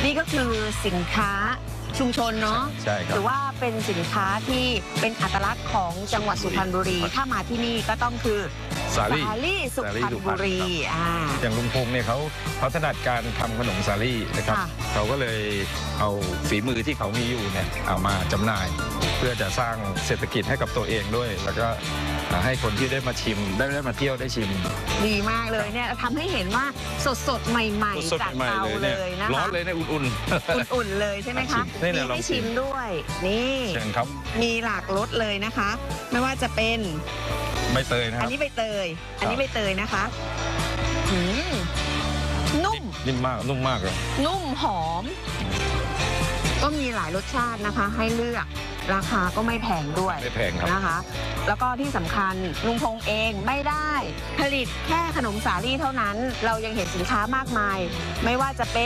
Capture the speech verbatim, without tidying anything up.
นี่ก็คือสินค้าชุมชนเนาะใช่ครับหรือว่าเป็นสินค้าที่เป็นอัตลักษณ์ของจังหวัดสุพรรณบุรีถ้ามาที่นี่ก็ต้องคือสาลี่ลี่สุพรรณบุรีอ่าอย่างลุงพงษ์เนี่ยเขาเขาถนัดการทำขนมสาลี่นะครับค่ะเขาก็เลยเอาฝีมือที่เขามีอยู่เนี่ยเอามาจำหน่าย เพื่อจะสร้างเศรษฐกิจให้กับตัวเองด้วย แล้วก็ให้คนที่ได้มาชิมได้ได้มาเที่ยวได้ชิมดีมากเลยเนี่ยทำให้เห็นว่าสดสดๆใหม่สดๆจากๆใหม่เตาๆเลเนี่ยยนะคะร้อนเลยเนี่ยอุ่นอุ่นๆเลยใช่ไหมคะนี่มีเนี่ยลองให้ชิชิมมด้วย นี่ๆเชิญครับมีหลากรสเลยนะคะ ไม่ว่าจะเป็นใบเตยนะคอันรับนี้ใบเตย อันนี้ใบเตยนะคะอืมนุ่มนิ่มมากนุ่มมากเลยนุ่มหอม ก็มีหลายรสชาตินะคะ ให้เลือกราคาก็ไม่แพงด้วยไม่แพงครับนะคะ แล้วก็ที่สำคัญลุงพงษ์เองไม่ได้ผลิตแค่ขนมสาลี่เท่านั้น เรายังเห็นสินค้ามากมาย ไม่ว่าจะเป็น